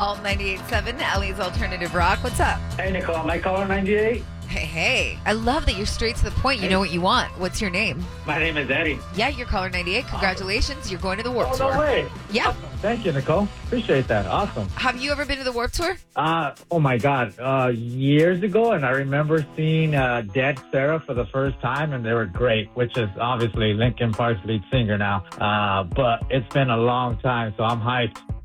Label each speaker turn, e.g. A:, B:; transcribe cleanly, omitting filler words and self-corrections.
A: Alt 98.7, Ellie's Alternative Rock. What's up?
B: Hey, Nicole, am I caller 98?
A: Hey. I love that you're straight to the point. You know what you want. What's your name?
B: My name is Eddie.
A: Yeah, you're caller 98. Congratulations. You're going to the Warped
B: Oh,
A: Tour.
B: no way.
A: Yeah.
B: Awesome. Thank you, Nicole. Appreciate that. Awesome.
A: Have you ever been to the Warped Tour?
B: Oh, my God. Years ago, and I remember seeing Dead Sarah for the first time, and they were great, which is obviously Linkin Park's lead singer now. But it's been a long time, so I'm hyped.